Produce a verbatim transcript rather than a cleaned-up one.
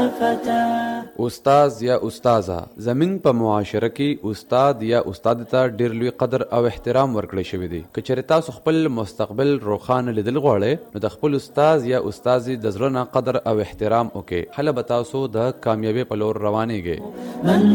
استاد یا استاذه زمین په معاشره کې استاد یا استاد ته ډیر لوی قدر او احترام ورکړی شوی دی. که چېرې تاسو خپل مستقبل روښانه لیدل غواړئ نو د خپل استاد یا استاذې د زړه نه قدر او احترام وکړئ. هله به تاسو د کامیابۍ په لور روانېږئ.